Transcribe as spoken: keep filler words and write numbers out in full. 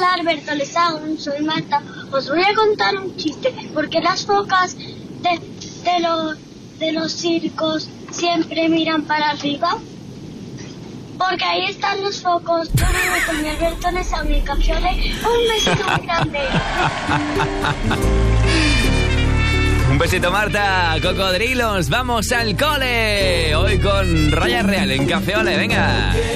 empezar, Bertoles Sound, soy Marta. Os voy a contar un chiste, porque las focas de, de, los, de los circos siempre miran para arriba. Porque ahí están los focos. Yo vivo con mi Bertoles Sound y Cafiole. Un besito muy grande. Un besito, Marta. Cocodrilos, vamos al cole. Hoy con Raya Real en Café Ole, venga.